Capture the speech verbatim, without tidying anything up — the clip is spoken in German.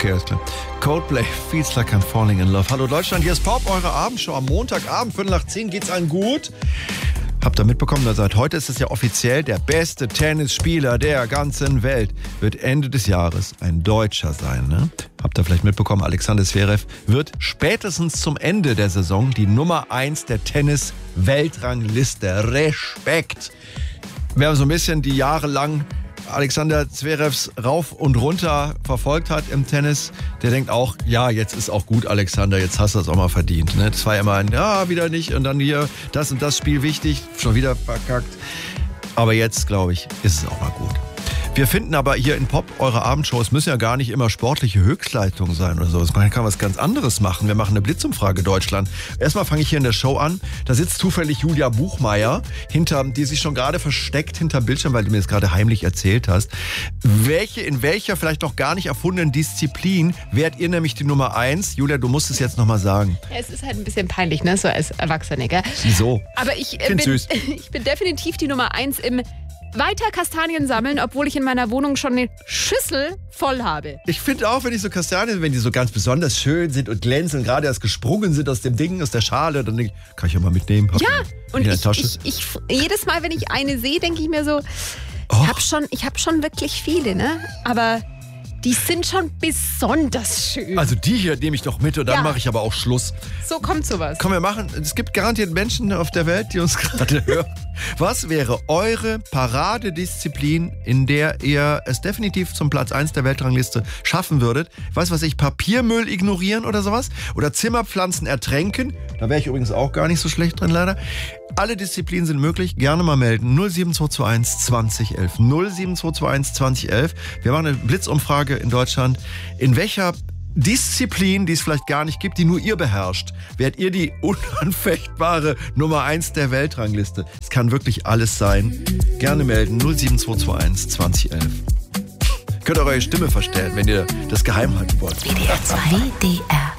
Okay, alles klar. Coldplay, Feels Like I'm Falling in Love. Hallo Deutschland, hier ist Pop, eure Abendshow. Am Montagabend, Viertel nach zehn, geht's allen gut? Habt ihr mitbekommen, dass seit heute ist es ja offiziell, der beste Tennisspieler der ganzen Welt wird Ende des Jahres ein Deutscher sein. Ne? Habt ihr vielleicht mitbekommen, Alexander Zverev wird spätestens zum Ende der Saison die Nummer eins der Tennis-Weltrangliste. Respekt! Wer so ein bisschen die Jahre lang Alexander Zverevs rauf und runter verfolgt hat im Tennis, der denkt auch, ja, jetzt ist auch gut, Alexander, jetzt hast du das auch mal verdient. Ne? Das war ja immer ein, ja, wieder nicht und dann hier, das und das Spiel wichtig, schon wieder verkackt. Aber jetzt, glaube ich, ist es auch mal gut. Wir finden aber hier in Pop, eure Abendshows müssen ja gar nicht immer sportliche Höchstleistungen sein oder so. Man kann was ganz anderes machen. Wir machen eine Blitzumfrage Deutschland. Erstmal fange ich hier in der Show an. Da sitzt zufällig Julia Buchmeier, hinter, die sich schon gerade versteckt hinterm Bildschirm, weil du mir das gerade heimlich erzählt hast. Welche, in welcher vielleicht noch gar nicht erfundenen Disziplin wärt ihr nämlich die Nummer eins? Julia, du musst es jetzt nochmal sagen. Ja, es ist halt ein bisschen peinlich, ne, so als Erwachsene, gell? Wieso? Aber ich, äh, ich bin, süß. ich bin definitiv die Nummer eins im weiter Kastanien sammeln, obwohl ich in meiner Wohnung schon eine Schüssel voll habe. Ich finde auch, wenn ich so Kastanien, wenn die so ganz besonders schön sind und glänzen und gerade erst gesprungen sind aus dem Ding, aus der Schale, dann denke ich, kann ich ja mal mitnehmen. Hab Ja, und ich, Tasche. ich, ich, jedes Mal, wenn ich eine sehe, denke ich mir so, Och. ich habe schon, ich hab schon wirklich viele, ne? Aber die sind schon besonders schön. Also die hier nehme ich doch mit und dann Ja. mache ich aber auch Schluss. So kommt sowas. Komm, wir machen, es gibt garantiert Menschen auf der Welt, die uns gerade hören. Was wäre eure Paradedisziplin, in der ihr es definitiv zum Platz eins der Weltrangliste schaffen würdet? Weiß was ich, Papiermüll ignorieren oder sowas? Oder Zimmerpflanzen ertränken? Da wäre ich übrigens auch gar nicht so schlecht drin, leider. Alle Disziplinen sind möglich. Gerne mal melden. null sieben zwei zwei eins zwanzig elf. null sieben zwei zwei eins zwanzig elf. Wir machen eine Blitzumfrage in Deutschland. In welcher Disziplin, die es vielleicht gar nicht gibt, die nur ihr beherrscht, wärt ihr die unanfechtbare Nummer eins der Weltrangliste? Es kann wirklich alles sein. Gerne melden. null sieben zwei zwei eins zwanzig elf. Könnt ihr eure Stimme verstellen, wenn ihr das geheim halten wollt. W D R zwei. W D R